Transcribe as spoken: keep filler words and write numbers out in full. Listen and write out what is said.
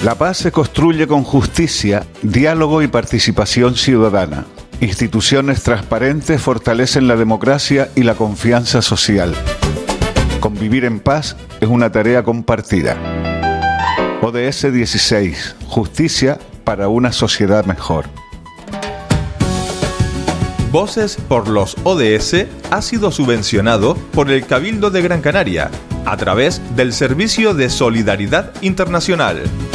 La paz se construye con justicia, diálogo y participación ciudadana. Instituciones transparentes fortalecen la democracia y la confianza social. Convivir en paz es una tarea compartida. O D S dieciséis. Justicia para una sociedad mejor. Voces por los O D S ha sido subvencionado por el Cabildo de Gran Canaria a través del Servicio de Solidaridad Internacional.